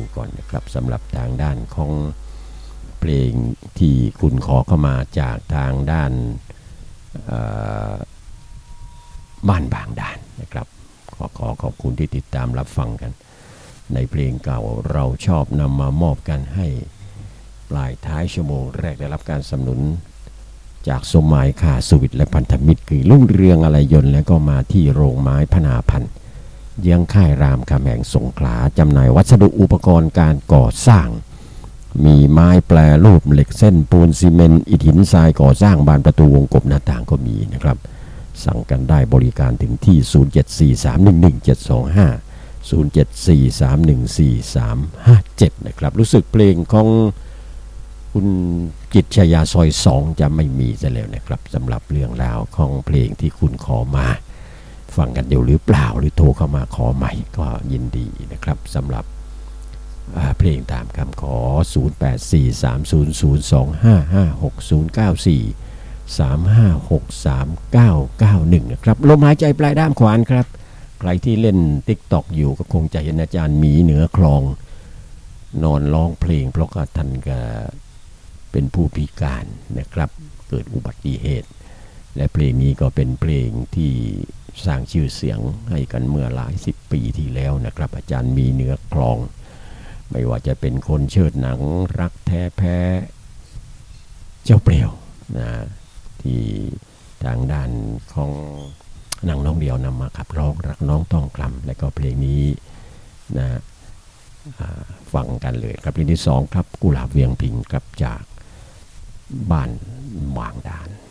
ก่อนนะครับสำหรับทางด้านของเพลงที่คุณขอเข้ามาจากทางด้านบ้านบางด่านนะครับขอบคุณที่ติดตามรับฟังกันในเพลงเก่าเราชอบนำมามอบกันให้ปลายท้ายชั่วโมงแรกได้รับการสนับสนุนจากสมหมายข่าสุวิทย์และพันธมิตรคือรุ่งเรืองอะไรยนต์แล้วก็มาที่โรงไม้พนาพันธ์เยื้องค่ายรามคำแหงสงขลาจำหน่ายวัสดุอุปกรณ์การก่อสร้างมีไม้แปรรูปเหล็กเส้นปูนซีเมนต์อิฐหินทรายก่อสร้างบานประตูวงกบหน้าต่างก็มีนะครับสั่งกันได้บริการถึงที่ 0743117255 0743144357 นะครับรู้สึกเพลงของคุณกิจชยาซอย2จะไม่มีซะแล้วนะครับสำหรับเรื่องราวของเพลงที่คุณขอมาฟังกันอยู่หรือเปล่าหรือโทรเข้ามาขอใหม่ก็ยินดีนะครับสำหรับเพลงตามคำขอ 0843000943563991 นะครับลมหายใจปลายด้ามขวานครับใครที่เล่น TikTok อยู่ก็คงจะเห็นอาจารย์หมีเหนือคลองนอนร้องเพลงเพราะว่าท่านก็เป็นผู้พิการนะครับเกิดอุบัติเหตุและเพลงนี้ก็เป็นเพลงที่สร้างชื่อเสียงให้กันเมื่อหลายสิบปีที่แล้วนะครับอาจารย์มีเหนือคลองไม่ว่าจะเป็นคนเชิดหนังรักแท้แพ้เจ้าเปลี่ยวนะที่ทางด้านของนางน้องเดียวนำมาขับร้องรักน้องต้องคลำและก็เพลงนี้นะฟังกันเลยครับเพลงที่2ครับกุหลาบเวียงพิงครับจากบ้านบางด่าน